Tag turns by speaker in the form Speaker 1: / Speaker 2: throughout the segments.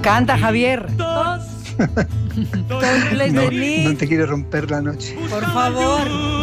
Speaker 1: Canta, Javier.
Speaker 2: No te quiero romper la noche.
Speaker 1: Por favor.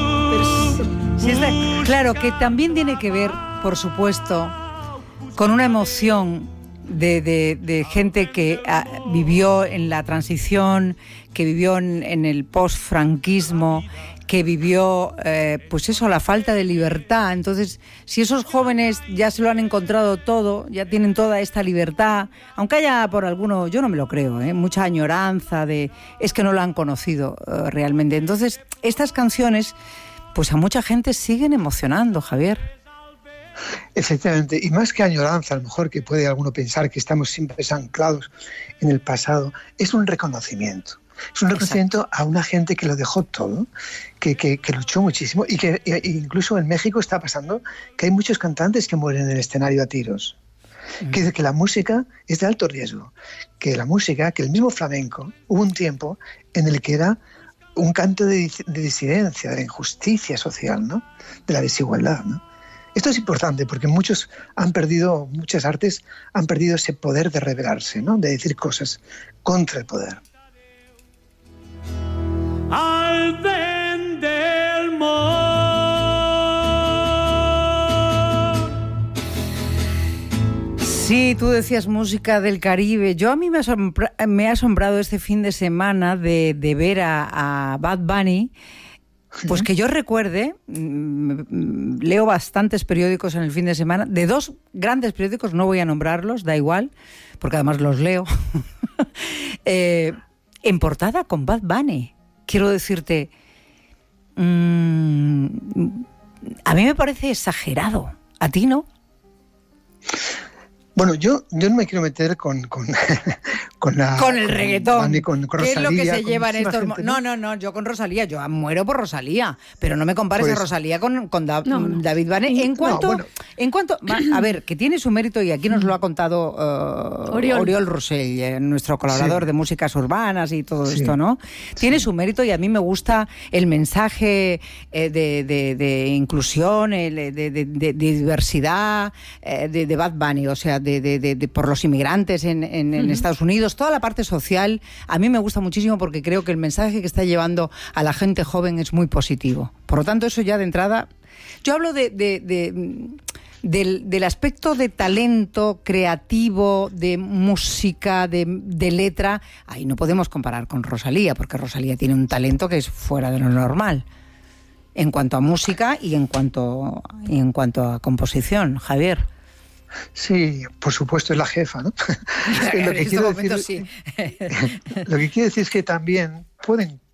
Speaker 1: Claro, que también tiene que ver, por supuesto, con una emoción de gente que vivió en la transición, que vivió en el post-franquismo, que vivió, pues eso, la falta de libertad. Entonces, si esos jóvenes ya se lo han encontrado todo, ya tienen toda esta libertad, aunque haya por alguno, yo no me lo creo, mucha añoranza es que no lo han conocido realmente. Entonces, estas canciones, pues a mucha gente siguen emocionando, Javier.
Speaker 2: Efectivamente, y más que añoranza, a lo mejor que puede alguno pensar que estamos siempre anclados en el pasado, es un reconocimiento. Es un reconocimiento a una gente que lo dejó todo, que luchó muchísimo y que incluso en México está pasando que hay muchos cantantes que mueren en el escenario a tiros. Que la música es de alto riesgo, que el mismo flamenco, hubo un tiempo en el que era un canto de disidencia, de la injusticia social, ¿no? De la desigualdad, ¿no? Esto es importante porque muchas artes han perdido ese poder de rebelarse, ¿no? De decir cosas contra el poder.
Speaker 3: Al ven del mar.
Speaker 1: Sí, tú decías música del Caribe. A mí me ha asombrado este fin de semana de ver a Bad Bunny. Pues que yo recuerde, leo bastantes periódicos en el fin de semana, de dos grandes periódicos, no voy a nombrarlos, da igual, porque además los leo, en portada con Bad Bunny. Quiero decirte, a mí me parece exagerado. ¿A ti no?
Speaker 2: Bueno, yo no me quiero meter con
Speaker 1: el reggaetón.
Speaker 2: Con
Speaker 1: ¿Qué
Speaker 2: Rosalía,
Speaker 1: es lo que se lleva en estos
Speaker 2: gente,
Speaker 1: No, yo con Rosalía, yo muero por Rosalía, pero no me compares a Rosalía con David Bunny. En cuanto, a ver, que tiene su mérito y aquí nos lo ha contado Oriol Rosell, nuestro colaborador de músicas urbanas y todo esto, ¿no? Tiene su mérito y a mí me gusta el mensaje de inclusión, de diversidad de Bad Bunny, o sea, por los inmigrantes en Estados Unidos, toda la parte social, a mí me gusta muchísimo porque creo que el mensaje que está llevando a la gente joven es muy positivo. Por lo tanto, eso ya de entrada. Yo hablo del aspecto de talento creativo, de música, de letra. Ahí no podemos comparar con Rosalía, porque Rosalía tiene un talento que es fuera de lo normal en cuanto a música y en cuanto a composición, Javier.
Speaker 2: Sí, por supuesto, es la jefa, ¿no?
Speaker 1: Lo que quiero decir es que también